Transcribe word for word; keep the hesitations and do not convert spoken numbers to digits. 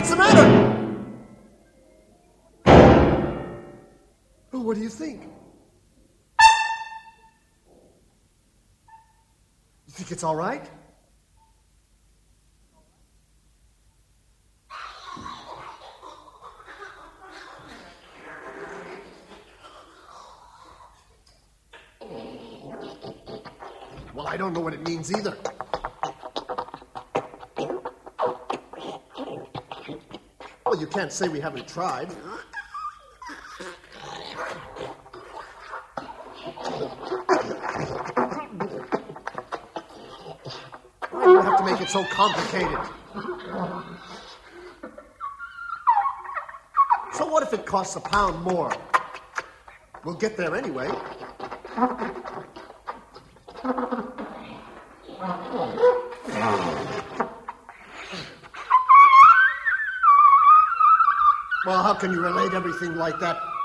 What's the matter? Oh, what do you think? You think it's all right? Well, I don't know what it means either. Well, you can't say we haven't tried. Why do you have to make it so complicated? So what if it costs a pound more? We'll get there anyway. Well, how can you relate everything like that